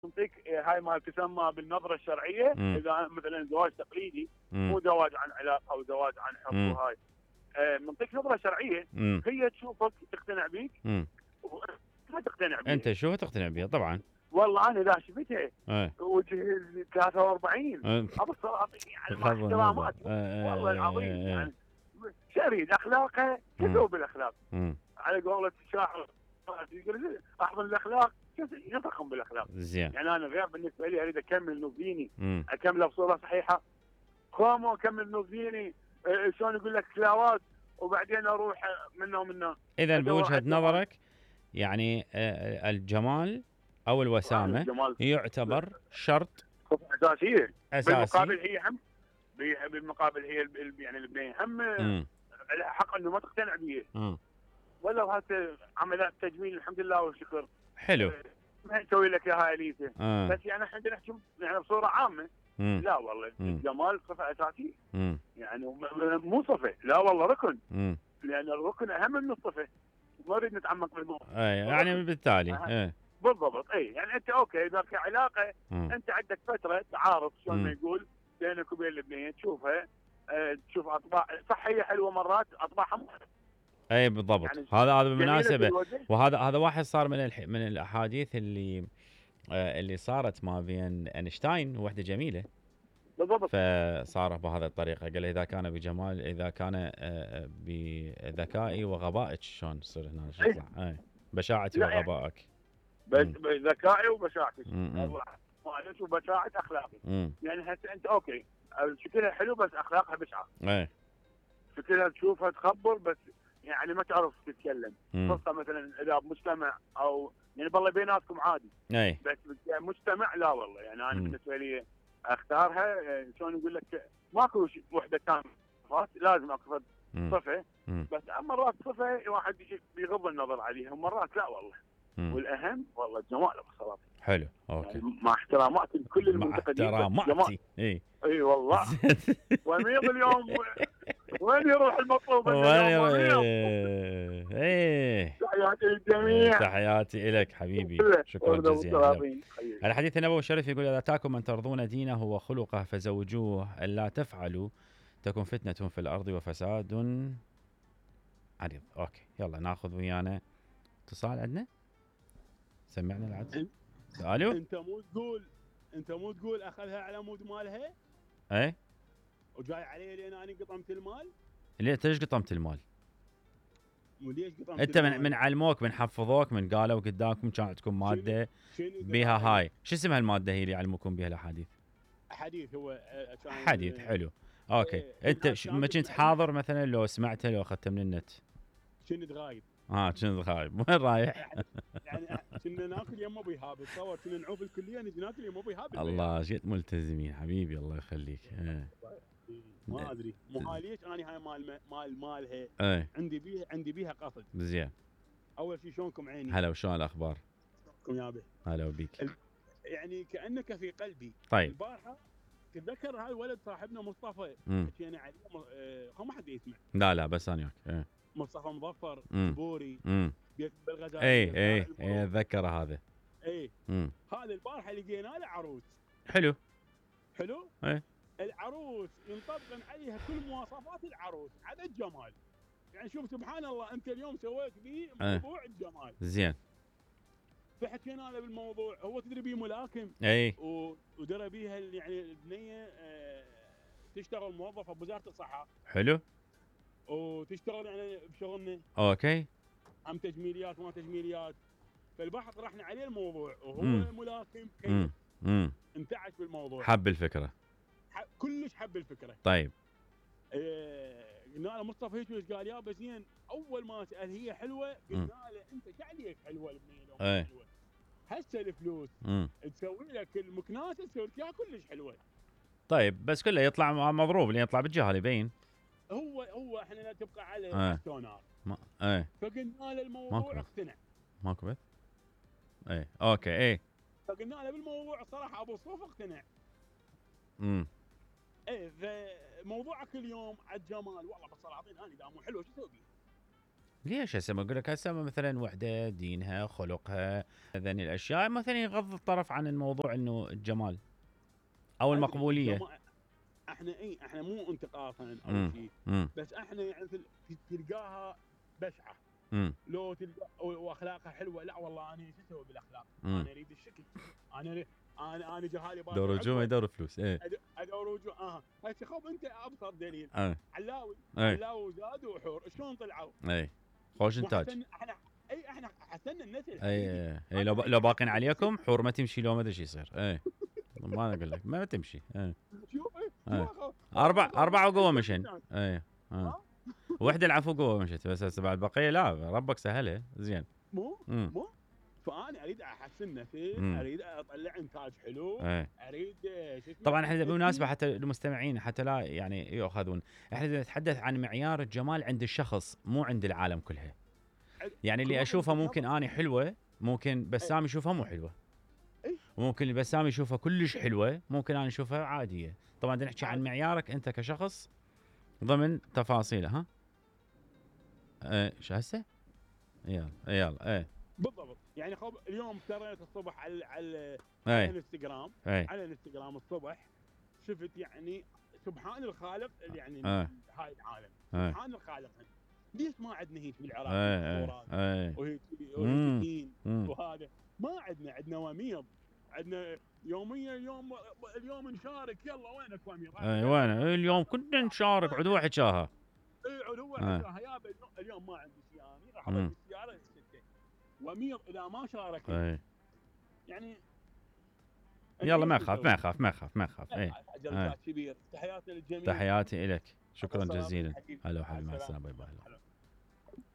يعطيك هاي ما تسمى بالنظره الشرعيه. اذا مثلا زواج تقليدي مو زواج عن علاقه او زواج عن حب وهاي، منطيك نظره شرعيه. هي تشوفك تقتنع بيك ما تقتنع بيها. انت تشوفها تقتنع بيها طبعا. والله انا اذا شفتها وجه 43 ابص يعني مع احترامات والله العظيم يعني شريد اخلاقها كذوب الاخلاق على قولة الشاعر يقول احضن الاخلاق يضخم بالاخلاق. زين. يعني انا غير بالنسبه لي اريد اكمل نوفيني اكمله بصوره صحيحه، كومو اكمل نوفيني شلون يقول لك كلاوات وبعدين اروح منه. اذا بوجهه نظرك يعني الجمال او الوسامه يعتبر شرط اساسيه. بالمقابل هي هم بالمقابل هي يعني البنيه هم حق انه ما تقتنع به. ولو هسه عمليات تجميل الحمد لله والشكر حلو ما نسوي لك اياها اليسه. بس يعني احنا نحكي يعني بصوره عامه. لا والله الجمال صفه اساسيه. يعني مو صفه، لا والله ركن. لان الركن اهم من الصفه. ما نريد نتعمق بالموضوع. يعني بالتالي بالضبط. يعني انت اوكي اذا في علاقه انت عندك فتره تعارف شلون ما يقول بينك وبين البنيه تشوفها تشوف اطباع صحيه حلوه مرات اطباعها اي بالضبط. يعني هذا بالمناسبه وهذا واحد صار من الاحاديث اللي صارت ما بين اينشتاين ووحده جميله بالضبط. فصار بهذه الطريقه قال اذا كان بجمال اذا كان بذكائي وغبائك شلون تصير هنا يطلع بشاعتي وغبائك. ذكائي وبشاعتك وبشاعه اخلاقي. يعني هسه انت اوكي شكلها حلو بس اخلاقها بشعه. شكلها تشوفها تخبر بس يعني ما تعرف تتكلم. خاصه مثلا اذا مجتمع او يعني بالله بيناتكم عادي. بس مجتمع لا والله. يعني انا بالنسبه لي اختارها شلون يقول لك ماكو وحده ثانيه لازم اقصد صفه. بس مرات صفه واحد بيغض النظر عليها ومرات لا والله. والاهم والله الجمال بصراحه. حلو اوكي. يعني مع احتراماتي لكل المنتقدين. مع احتراماتي اي والله. وميض اليوم وين يروح المطلوب اليوم؟ تحياتي للجميع. تحياتي لك حبيبي. شكرا جزيلا. الحديث النبوي الشريف يقول اذا اتاكم من ترضون دينه وخلقه فزوجوه الا تفعلوا تكن فتنه في الارض وفساد عريض. اوكي يلا ناخذ ويانا اتصال. عندنا سمعنا العدس. الو. انت مو تقول اخذها على مود مالها وجاي علي لين انا قطمت المال. ليش قطمت المال؟ وليش قطمت انت من علموك من حفظوك من قالوا قدامكم كان عندكم ماده بها هاي شو اسمها الماده هي اللي يعلموكم بها الاحاديث؟ حديث هو حديث. حلو اوكي. انت ما كنت حاضر مثلا لو سمعته لو اخذته من النت؟ كنت غايب. كنت غايب. وين رايح؟ يعني كنا ناكل يم ابو ايهاب. تصور كنا نعوف الكليه نجي ناكل يم ابو ايهاب. الله جيت ملتزمين حبيبي الله يخليك. ما ادري مو ليش انا هاي مالها عندي بيها قصد. زين. اول شيء شلونكم عيني؟ هلا وشلون الاخبار؟ شلونكم يابا؟ هلا وبيك. يعني كانك في قلبي. طيب البارحه تتذكر هاي الولد صاحبنا مصطفى حكينا عليه ما حد يسمع. لا بس انا وياك. مصطفى مظفر بوري بيت بالغزال. اي اتذكر هذا. هذا البارحه لقينا له عروس. حلو. العروس ينطبق عليها كل مواصفات العروس عدا الجمال. يعني شوف سبحان الله انت اليوم سويت بيه موضوع الجمال. زين. فحكينا له بالموضوع. هو تدري بيه ملاكم. ودرى بيها يعني البنيه تشتغل موظفه بوزاره الصحه. حلو. وتشتغل يعني بشغلنا. اوكي. هم تجميليات وما تجميليات. فالبحث طرحنا عليه الموضوع وهو ملاكم كيف انتعش بالموضوع. حب الفكره. كلش حب الفكره. طيب. قلنا له مصطفى هيك وش قال؟ يا بس زين اول ما سال هي حلوه قلنا له انت شو عليك حلوه البنيه لو حلوه؟ هسه الفلوس تسوي لك المكناس تسوي لك اياها كلش حلوه. طيب بس كله يطلع مضروب اللي يطلع بالجهه يبين. هو احنا لا تبقى على التونار. فقلنا له الموضوع اقتنع. ماكو بث. اوكي. فقلنا له بالموضوع صراحه ابو صوف اقتنع. فموضوعك اليوم على الجمال والله بس العظيم انا اذا مو حلو شو اسوي بيه؟ ليش هسه ما اقول لك هسه مثلا وحده دينها خلقها هذني الاشياء مثلا يغض الطرف عن الموضوع انه الجمال او المقبوليه. احنا مو انتقاصا او شيء، بس احنا يعني تلقاها بشعه لو تلقى واخلاقها حلوه، لا والله انا شو اسوي بالاخلاق؟ انا اريد الشكل، انا جهالي دور رجوع ما يدور فلوس. ادور رجوع. هسه خب انت ابسط دليل علاوي وزاد وحور شلون طلعوا؟ خوش انتاج. احنا حسنا النسل. اي لو باقين عليكم حور ما تمشي، لو ما ادري شو يصير. ما اقول لك ما تمشي. شوف 4 وقوه مشن. وحده العفو قوه مشت، بس هسه بعد البقيه لا ربك سهلها زين. مو فانا اريد احسن نفسي، اريد اطلع انتاج حلو، اريد طبعا احنا بالمناسبه حتى المستمعين حتى لا يعني ياخذون، احنا نتحدث عن معيار الجمال عند الشخص مو عند العالم كلها. يعني اللي اشوفها ممكن اني حلوه، ممكن بسام يشوفها مو حلوه، وممكن اللي بسام يشوفها كلش حلوه، ممكن انا اشوفها عاديه. طبعا بدنا نحكي عن معيارك انت كشخص ضمن تفاصيله. شو هسه؟ يلا بالضبط. يعني خب اليوم تريت الصبح على الانستغرام، على الانستغرام الصبح شفت يعني سبحان الخالق يعني هاي العالم، سبحان الخالق. ليش ما عندنا هيك بالعراق؟ وهيك وهذا ما عندنا وميض، عندنا يوميا اليوم نشارك. يلا وينك وميض؟ وين اليوم كنا نشارك عدوه حكاها. عدوه حكاها يابا اليوم ما عندي سياره، راح اضرب السياره السته وميض اذا ما شارك. يعني يلا ما اخاف. كبير. تحياتي للجميع. تحياتي لك، شكرا جزيلا. هلا وحبيبي، مع السلامه، باي باي.